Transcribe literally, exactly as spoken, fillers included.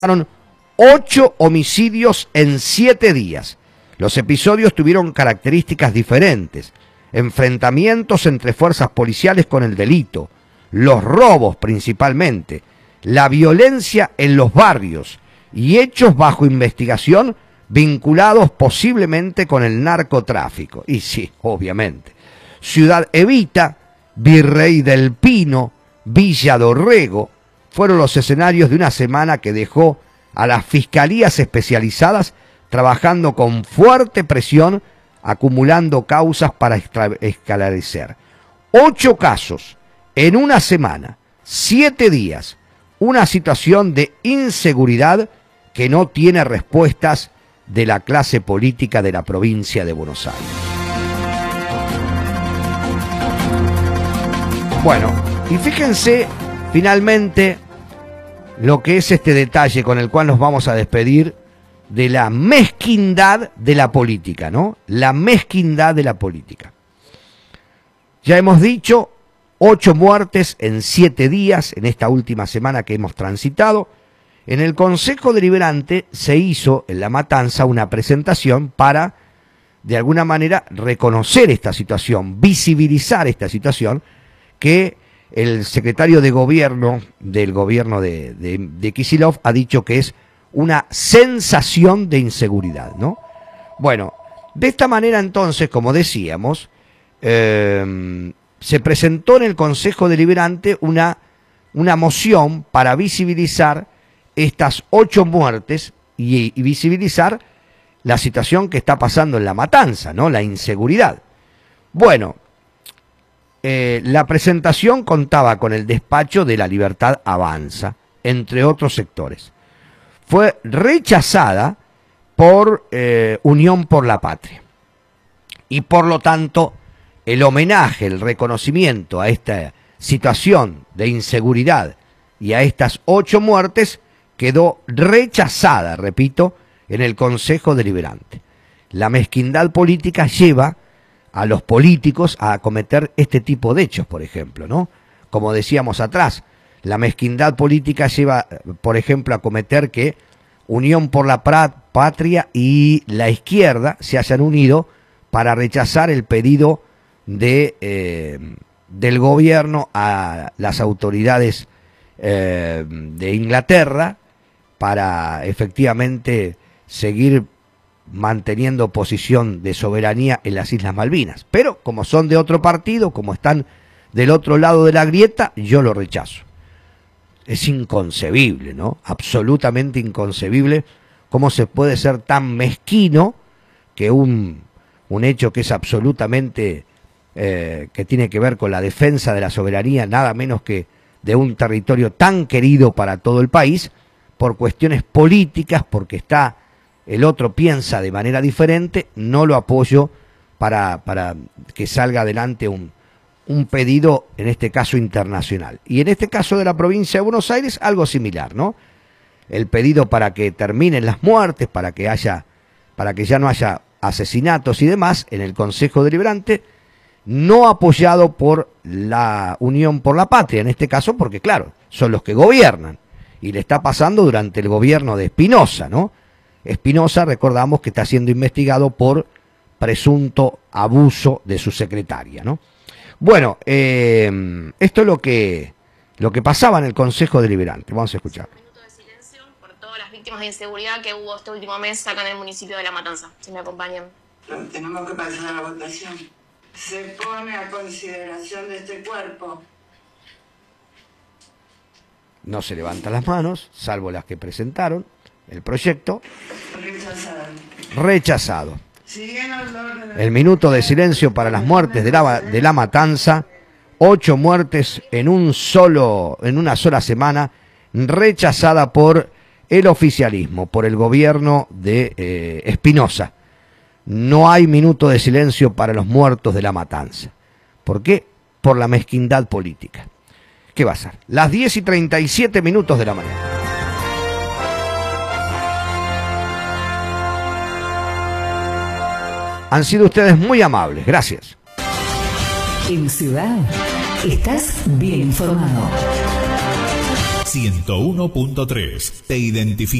ocho homicidios en siete días. Los episodios tuvieron características diferentes: enfrentamientos entre fuerzas policiales con el delito, los robos principalmente, la violencia en los barrios y hechos bajo investigación vinculados posiblemente con el narcotráfico. Y sí, obviamente. Ciudad Evita, Virrey del Pino, Villa Dorrego fueron los escenarios de una semana que dejó a las fiscalías especializadas trabajando con fuerte presión, acumulando causas para esclarecer. Ocho casos en una semana, siete días, una situación de inseguridad que no tiene respuestas de la clase política de la provincia de Buenos Aires. Bueno, y fíjense finalmente lo que es este detalle con el cual nos vamos a despedir de la mezquindad de la política, ¿no? La mezquindad de la política. Ya hemos dicho, ocho muertes en siete días, en esta última semana que hemos transitado. En el Consejo Deliberante se hizo en La Matanza una presentación para, de alguna manera, reconocer esta situación, visibilizar esta situación, que el secretario de gobierno del gobierno de, de, de Kicillof ha dicho que es una sensación de inseguridad, ¿no? Bueno, de esta manera entonces, como decíamos, eh, se presentó en el Consejo Deliberante una, una moción para visibilizar estas ocho muertes y, y visibilizar la situación que está pasando en La Matanza, ¿no? La inseguridad. Bueno, eh, la presentación contaba con el despacho de La Libertad Avanza, entre otros sectores. Fue rechazada por eh, Unión por la Patria. Y por lo tanto, el homenaje, el reconocimiento a esta situación de inseguridad y a estas ocho muertes quedó rechazada, repito, en el Consejo Deliberante. La mezquindad política lleva a los políticos a cometer este tipo de hechos, por ejemplo, ¿no? Como decíamos atrás, la mezquindad política lleva, por ejemplo, a cometer que Unión por la Patria y la izquierda se hayan unido para rechazar el pedido de, eh, del gobierno a las autoridades eh, de Inglaterra para efectivamente seguir manteniendo posición de soberanía en las Islas Malvinas. Pero como son de otro partido, como están del otro lado de la grieta, yo lo rechazo. Es inconcebible, ¿no? Absolutamente inconcebible cómo se puede ser tan mezquino que un, un hecho que es absolutamente, eh, que tiene que ver con la defensa de la soberanía, nada menos que de un territorio tan querido para todo el país, por cuestiones políticas, porque está, el otro piensa de manera diferente, no lo apoyo para, para que salga adelante un un pedido, en este caso internacional. Y en este caso de la provincia de Buenos Aires, algo similar, ¿no? El pedido para que terminen las muertes, para que haya, para que ya no haya asesinatos y demás, en el Consejo Deliberante, no apoyado por la Unión por la Patria, en este caso, porque claro, son los que gobiernan. Y le está pasando durante el gobierno de Espinosa, ¿no? Espinosa, recordamos que está siendo investigado por presunto abuso de su secretaria, ¿no? Bueno, eh, esto es lo que, lo que pasaba en el Consejo Deliberante. Vamos a escuchar. Un minuto de silencio por todas las víctimas de inseguridad que hubo este último mes acá en el municipio de La Matanza. Si me acompañan. Tenemos que pasar a la votación. Se pone a consideración de este cuerpo. No se levantan las manos, salvo las que presentaron el proyecto. Rechazado. Rechazado. El minuto de silencio para las muertes de la, de la Matanza, ocho muertes en un solo, en una sola semana, rechazada por el oficialismo, por el gobierno de eh, Espinosa. No hay minuto de silencio para los muertos de la Matanza. ¿Por qué? Por la mezquindad política. ¿Qué va a ser? Las diez y treinta y siete minutos de la mañana. Han sido ustedes muy amables. Gracias. En Ciudad, estás bien informado. ciento uno punto tres te identifica.